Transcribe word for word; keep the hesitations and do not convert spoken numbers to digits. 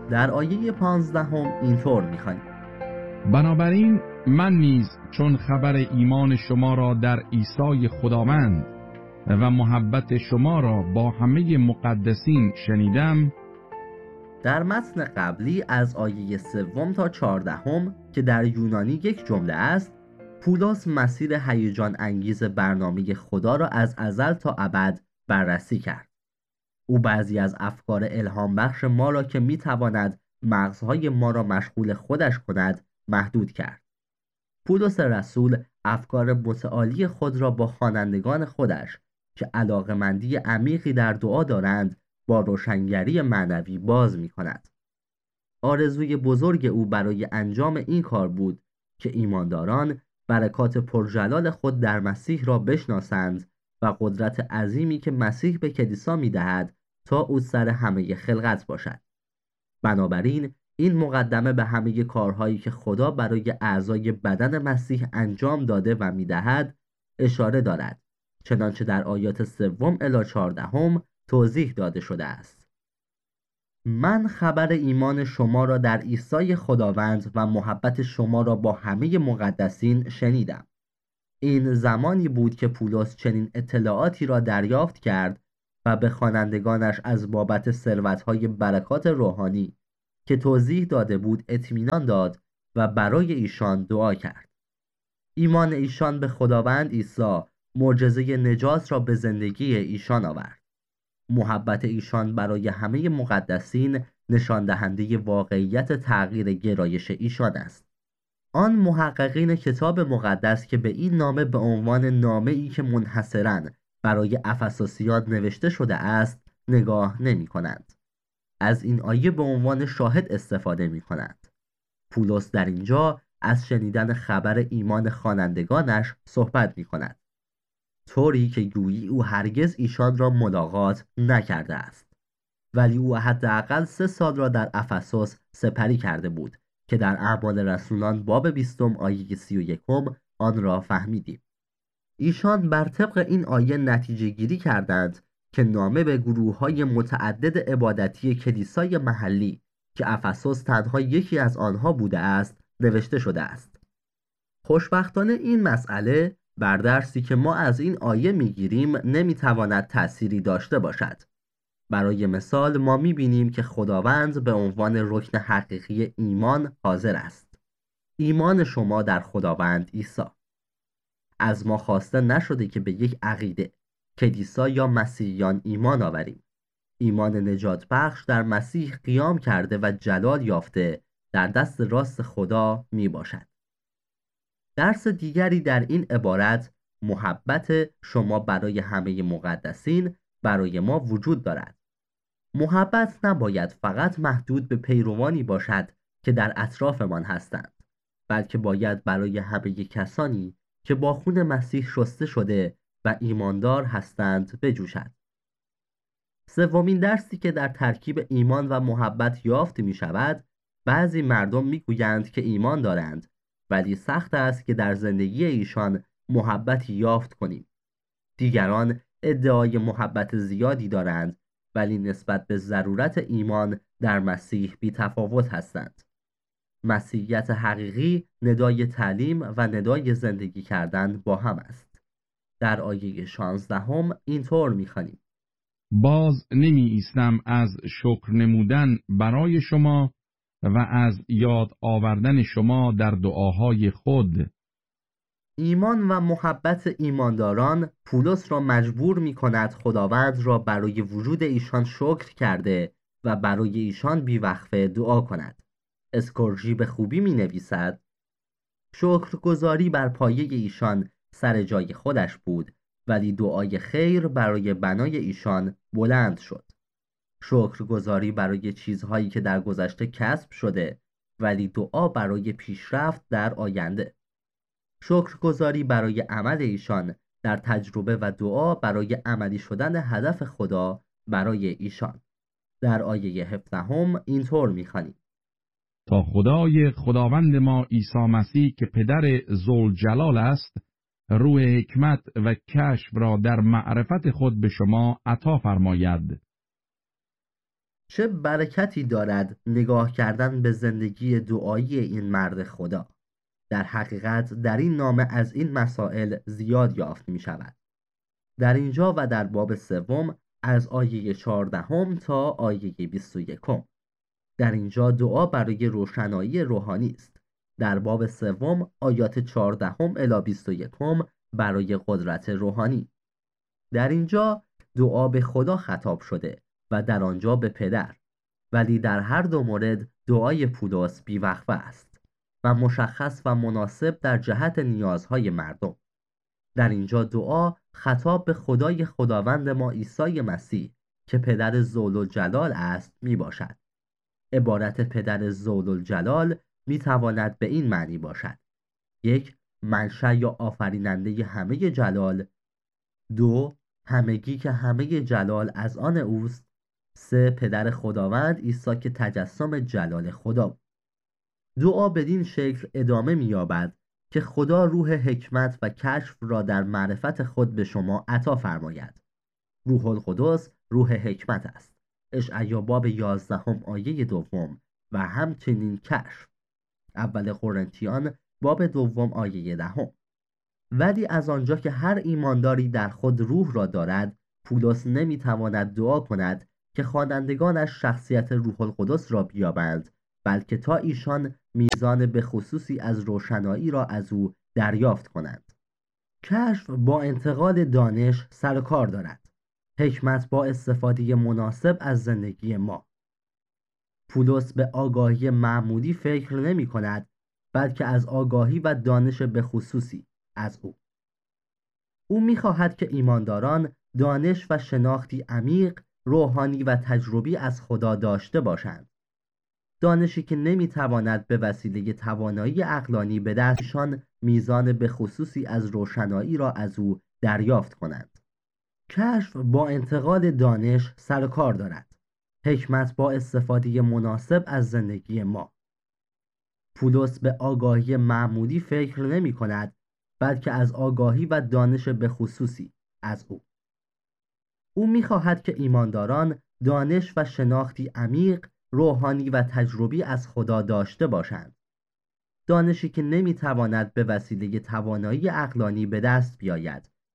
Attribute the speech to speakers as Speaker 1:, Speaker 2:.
Speaker 1: در آیه پانزدهم اینطور می‌خوانیم:
Speaker 2: بنابراین من نیز چون خبر ایمان شما را در عیسی خداوند و محبت شما را با همه مقدسین شنیدم.
Speaker 1: در متن قبلی از آیه سوم تا چهاردهم که در یونانی یک جمله است، پولس مسیر هیجان انگیز برنامه خدا را از ازل تا ابد بررسی کرد. او بعضی از افکار الهام بخش ما را که میتواند مغزهای ما را مشغول خودش کند محدود کرد. پولس رسول افکار متعالی خود را با خوانندگان خودش که علاقه‌مندی عمیقی در دعا دارند با روشنگری معنوی باز می کند. آرزوی بزرگ او برای انجام این کار بود که ایمانداران برکات پرجلال خود در مسیح را بشناسند و قدرت عظیمی که مسیح به کلیسا می دهد تا او سر همه خلقت باشد. بنابراین این مقدمه به همه کارهایی که خدا برای اعضای بدن مسیح انجام داده و می دهد اشاره دارد، چنانچه در آیات سوم الی چهاردهم توضیح داده شده است. من خبر ایمان شما را در عیسی خداوند و محبت شما را با همه مقدسین شنیدم. این زمانی بود که پولس چنین اطلاعاتی را دریافت کرد و به خوانندگانش از بابت ثروت‌های برکات روحانی که توضیح داده بود اطمینان داد و برای ایشان دعا کرد. ایمان ایشان به خداوند عیسی معجزه نجات را به زندگی ایشان آورد. محبت ایشان برای همه مقدسین نشان دهنده واقعیت تغییر گرایش ایشان است. آن محققین کتاب مقدس که به این نامه به عنوان نامه‌ای که منحصراً برای افسوسیان نوشته شده است نگاه نمی کنند. از این آیه به عنوان شاهد استفاده می کنند. پولس در اینجا از شنیدن خبر ایمان خوانندگانش صحبت می کند، طوری که گویی او هرگز ایشان را ملاقات نکرده است، ولی او حداقل سه سال را در افسوس سپری کرده بود که در اعمال رسولان باب بیستم آیه سی و یکم آن را فهمیدیم. ایشان بر طبق این آیه نتیجه گیری کردند که نامه به گروه‌های متعدد عبادتی کلیسای محلی که افسوس تنها یکی از آنها بوده است نوشته شده است. خوشبختانه این مسئله بر درسی که ما از این آیه میگیریم نمیتواند تأثیری داشته باشد. برای مثال ما میبینیم که خداوند به عنوان رکن حقیقی ایمان حاضر است. ایمان شما در خداوند عیسی. از ما خواسته نشده که به یک عقیده، کلیسا یا مسیحیان ایمان آوریم. ایمان نجات بخش در مسیح قیام کرده و جلال یافته در دست راست خدا می باشد. درس دیگری در این عبارت محبت شما برای همه مقدسین برای ما وجود دارد. محبت نباید فقط محدود به پیروانی باشد که در اطرافمان هستند، بلکه باید برای همه کسانی که با خون مسیح شسته شده و ایماندار هستند بجوشد. سومین درسی که در ترکیب ایمان و محبت یافت می شود، بعضی مردم می گویند که ایمان دارند ولی سخت است که در زندگی ایشان محبتی یافت کنیم. دیگران ادعای محبت زیادی دارند ولی نسبت به ضرورت ایمان در مسیح بی تفاوت هستند. مسیحیت حقیقی ندای تعلیم و ندای زندگی کردن با هم است. در آیه شانزدهم اینطور می‌خوانیم:
Speaker 2: باز نمی ایستم از شکر نمودن برای شما و از یاد آوردن شما در دعاهای خود.
Speaker 1: ایمان و محبت ایمانداران پولس را مجبور می کند خداوند را برای وجود ایشان شکر کرده و برای ایشان بیوقفه دعا کند. اسکورژی به خوبی می نویسد: شکرگزاری بر پایه ایشان سر جای خودش بود ولی دعای خیر برای بنای ایشان بلند شد. شکرگزاری برای چیزهایی که در گذشته کسب شده ولی دعا برای پیشرفت در آینده. شکرگزاری برای عمل ایشان در تجربه و دعا برای عملی شدن هدف خدا برای ایشان. در آیه هفدهم اینطور می‌خوانیم:
Speaker 2: تا خدای خداوند ما عیسی مسیح که پدر ذوالجلال است روح حکمت و کشف را در معرفت خود به شما عطا فرماید.
Speaker 1: چه برکتی دارد نگاه کردن به زندگی دعایی این مرد خدا. در حقیقت در این نامه از این مسائل زیاد یافت می شود. در اینجا و در باب سوم از آیه چهاردهم تا آیه بیست و یکم. در اینجا دعا برای روشنایی روحانی است. در باب سوم آیات چهاردهم الی بیست و یکم برای قدرت روحانی. در اینجا دعا به خدا خطاب شده و در آنجا به پدر، ولی در هر دو مورد دعای پولس بی‌وقفه است و مشخص و مناسب در جهت نیازهای مردم. در اینجا دعا خطاب به خدای خداوند ما عیسی مسیح که پدر ذوالجلال است می باشد. عبارت پدر ذوالجلال می تواند به این معنی باشد: یک، منشأ یا آفریننده همه جلال. دو، همگی که همه جلال از آن اوست. سه، پدر خداوند عیسی که تجسم جلال خدا بود. دعا بدین شکل ادامه می‌یابد که خدا روح حکمت و کشف را در معرفت خود به شما عطا فرماید. روح القدس روح حکمت است. اشعیا باب یازدهم آیه دوم و همچنین کشف. اول قرنتیان باب دوم آیه دهم. ولی از آنجا که هر ایمانداری در خود روح را دارد، پولس نمیتواند دعا کند که خوانندگانش شخصیت روح القدس را بیابند، بلکه تا ایشان میزان به خصوصی از روشنایی را از او دریافت کنند. کشف با انتقال دانش سر و کار دارد. حکمت با استفاده مناسب از زندگی ما. پولس به آگاهی معمولی فکر نمی کند، بلکه از آگاهی و دانش به خصوصی از او. او می خواهد که ایمانداران دانش و شناختی عمیق، روحانی و تجربی از خدا داشته باشند. دانشی که نمی تواند به وسیله توانایی عقلانی به دستشان میزان به خصوصی از روشنایی را از او دریافت کنند. کشف با انتقال دانش سر و کار دارد. حکمت با استفاده مناسب از زندگی ما. پولس به آگاهی معمولی فکر نمی کند، بلکه از آگاهی و دانش به خصوصی از او. او می خواهد که ایمانداران دانش و شناختی عمیق، روحانی و تجربی از خدا داشته باشند. دانشی که نمی تواند به وسیله توانایی عقلانی به دست بیاید،